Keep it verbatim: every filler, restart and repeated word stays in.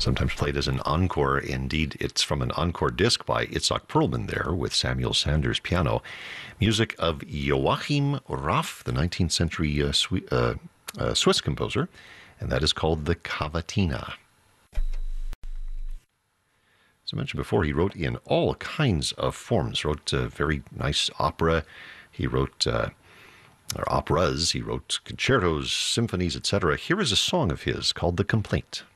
sometimes played as an encore. Indeed, it's from an encore disc by Itzhak Perlman there with Samuel Sanders piano. Music of Joachim Raff, the nineteenth century uh, Swi- uh, uh, Swiss composer, and that is called the Cavatina. As I mentioned before, he wrote in all kinds of forms. Wrote uh, very nice opera. He wrote uh, or operas. He wrote concertos, symphonies, et cetera. Here is a song of his called "The Complaint."